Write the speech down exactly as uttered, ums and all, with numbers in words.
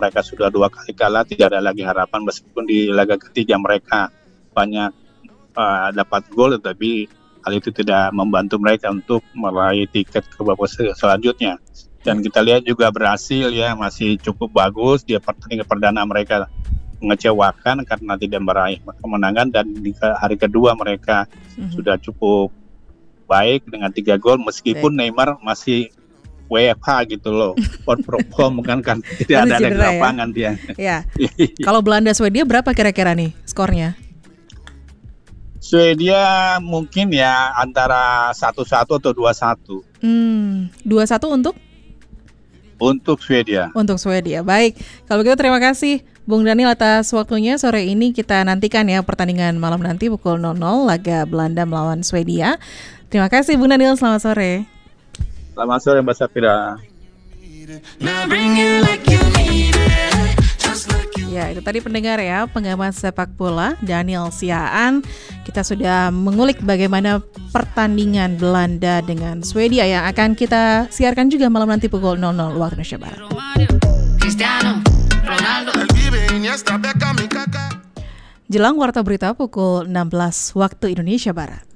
mereka sudah dua kali kalah, tidak ada lagi harapan meskipun di laga ketiga mereka banyak uh, dapat gol, tetapi hal itu tidak membantu mereka untuk meraih tiket ke babak selanjutnya. Dan kita lihat juga Brasil ya masih cukup bagus, dia pertandingan perdana mereka mengecewakan karena tidak meraih kemenangan, dan di hari kedua mereka mm-hmm. sudah cukup baik dengan tiga gol meskipun Baik. Neymar masih W F H gitu loh, work from home kan kan tidak ada di lapangan ya? dia. Ya. Kalau Belanda Swedia berapa kira-kira nih skornya? Swedia mungkin ya antara satu satu atau dua satu. Hmm, dua satu untuk? Untuk Swedia. Untuk Swedia. Baik. Kalau begitu terima kasih Bung Daniel atas waktunya sore ini. Kita nantikan ya pertandingan malam nanti pukul nol nol laga Belanda melawan Swedia. Terima kasih Bung Daniel, selamat sore. Selamat sore Mbak Safira. Ya, itu tadi pendengar ya, pengamat sepak bola Daniel Siaan. Kita sudah mengulik bagaimana pertandingan Belanda dengan Swedia yang akan kita siarkan juga malam nanti pukul nol nol waktu Indonesia Barat. Jelang warta berita pukul enam belas waktu Indonesia Barat.